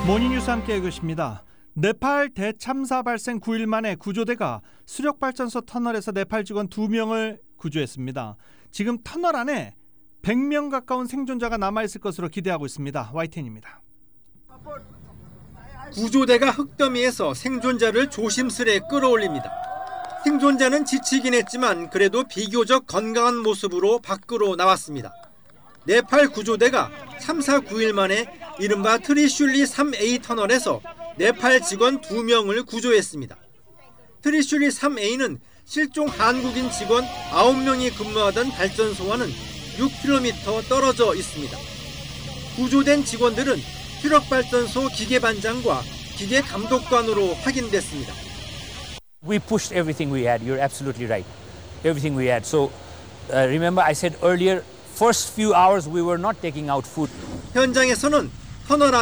모닝뉴스 함께 읽으십니다. 네팔 대참사 발생 9일 만에 구조대가 수력발전소 터널에서 네팔 직원 2명을 구조했습니다. 지금 터널 안에 100명 가까운 생존자가 남아있을 것으로 기대하고 있습니다. YTN입니다. 구조대가 흙더미에서 생존자를 조심스레 끌어올립니다. 생존자는 지치긴 했지만 그래도 비교적 건강한 모습으로 밖으로 나왔습니다. 네팔 구조대가 참사 9일 만에 이른바 트리슐리 3A 터널에서 네팔 직원 2명을 구조했습니다. 트리슐리 3A는 실종 한국인 직원 9명이 근무하던 발전소와는 6km 떨어져 있습니다. 구조된 직원들은 수력발전소 기계반장과 기계감독관으로 확인됐습니다. We pushed everything we had. You're absolutely right. Everything we had. So remember I said earlier, first few hours we were not taking out food. 현장에서는 터널